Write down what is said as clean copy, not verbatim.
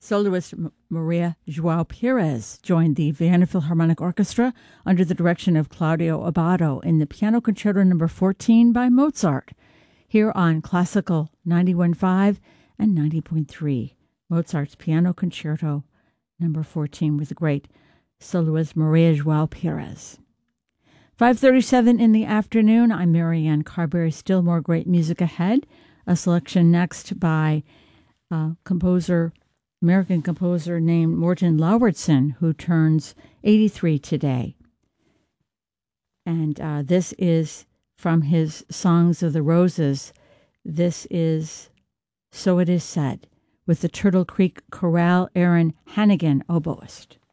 Soloist Maria Joao Perez joined the Vienna Philharmonic Orchestra under the direction of Claudio Abbado in the Piano Concerto No. 14 by Mozart, here on Classical 91.5 and 90.3. Mozart's Piano Concerto No. 14 with the great soloist Maria Joao Perez. 5:37 in the afternoon. I'm Marianne Carberry. Still more great music ahead. A selection next by American composer named Morton Lauridsen, who turns 83 today. And this is from his Songs of the Roses. This is So It Is Said, with the Turtle Creek Chorale, Aaron Hannigan, oboist.